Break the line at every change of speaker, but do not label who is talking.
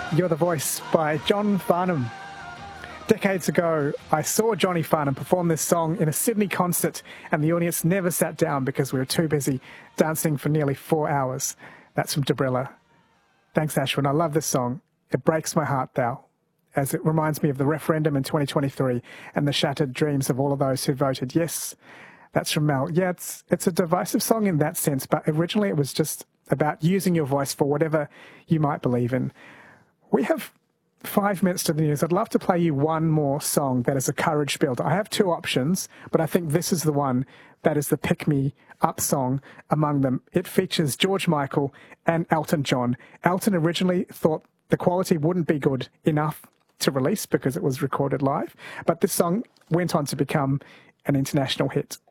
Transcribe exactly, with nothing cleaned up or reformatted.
You're the Voice by John Farnham. Decades ago, I saw Johnny Farnham perform this song in a Sydney concert, and the audience never sat down because we were too busy dancing for nearly four hours. That's from Debrilla. Thanks, Ashwin. I love this song. It breaks my heart, thou, as it reminds me of the referendum in twenty twenty-three and the shattered dreams of all of those who voted yes. That's from Mel. Yeah, it's, it's a divisive song in that sense, but originally it was just about using your voice for whatever you might believe in. We have five minutes to the news. I'd love to play you one more song that is a courage builder. I have two options, but I think this is the one that is the pick-me-up song among them. It features George Michael and Elton John. Elton originally thought the quality wouldn't be good enough to release because it was recorded live, but this song went on to become an international hit.